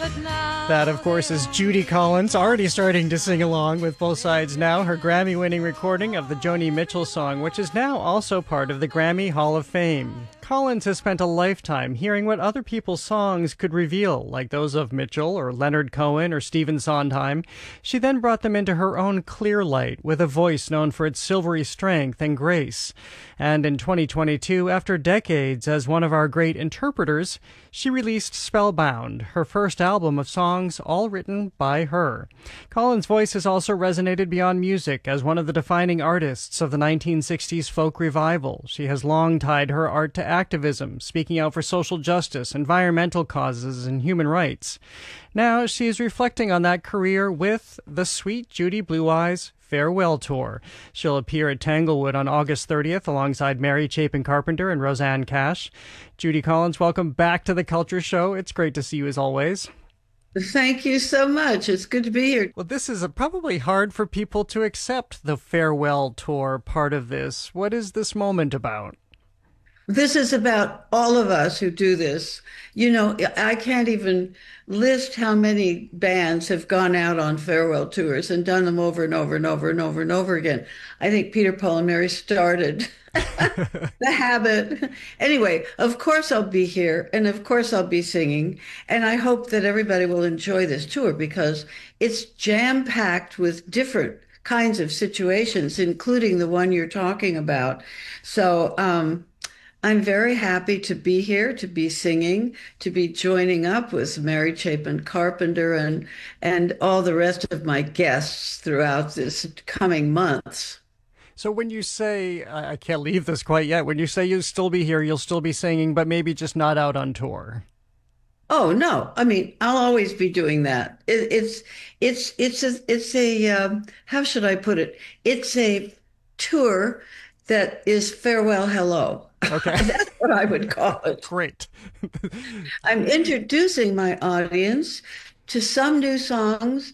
That, of course, is Judy Collins, already starting to sing along with Both Sides Now, her Grammy-winning recording of the Joni Mitchell song, which is now also part of the Grammy Hall of Fame. Collins has spent a lifetime hearing what other people's songs could reveal, like those of Mitchell or Leonard Cohen or Stephen Sondheim. She then brought them into her own clear light, with a voice known for its silvery strength and grace. And in 2022, after decades as one of our great interpreters, she released Spellbound, her first album of songs all written by her. Collins' voice has also resonated beyond music as one of the defining artists of the 1960s folk revival. She has long tied her art to activism, speaking out for social justice, environmental causes, and human rights. Now she is reflecting on that career with the Sweet Judy Blue Eyes Farewell Tour. She'll appear at Tanglewood on August 30th alongside Mary Chapin Carpenter and Roseanne Cash. Judy Collins, welcome back to The Culture Show. It's great to see you as always. Thank you so much. It's good to be here. Well, this is probably hard for people to accept, the farewell tour part of this. What is this moment about? This is about all of us who do this. You know, I can't even list how many bands have gone out on farewell tours and done them over and over and over and over and over again. I think Peter, Paul, and Mary started the habit. Anyway, of course I'll be here, and of course I'll be singing. And I hope that everybody will enjoy this tour because it's jam-packed with different kinds of situations, including the one you're talking about. So, I'm very happy to be here, to be singing, to be joining up with Mary Chapin Carpenter and all the rest of my guests throughout this coming months. So when you say, I can't leave this quite yet, when you say you'll still be here, you'll still be singing, but maybe just not out on tour. Oh, no. I mean, I'll always be doing that. It's a how should I put it? It's a tour that is farewell, hello. Okay. That's what I would call it. Great. I'm introducing my audience to some new songs